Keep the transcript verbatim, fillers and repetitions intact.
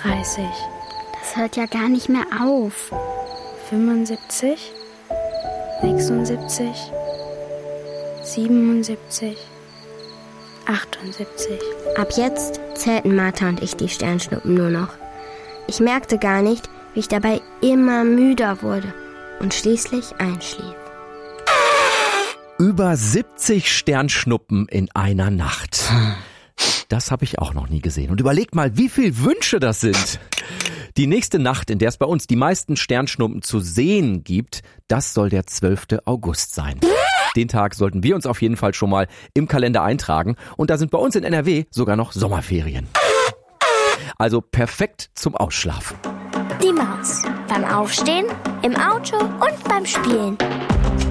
siebenunddreißig. Das hört ja gar nicht mehr auf. fünfundsiebzig, sechsundsiebzig, siebenundsiebzig, achtundsiebzig. Ab jetzt zählten Martha und ich die Sternschnuppen nur noch. Ich merkte gar nicht, wie ich dabei immer müder wurde und schließlich einschlief. Über siebzig Sternschnuppen in einer Nacht. Das habe ich auch noch nie gesehen. Und überlegt mal, wie viele Wünsche das sind. Die nächste Nacht, in der es bei uns die meisten Sternschnuppen zu sehen gibt, das soll der zwölfte August sein. Den Tag sollten wir uns auf jeden Fall schon mal im Kalender eintragen. Und da sind bei uns in N R W sogar noch Sommerferien. Also perfekt zum Ausschlafen. Die Maus. Beim Aufstehen, im Auto und beim Spielen.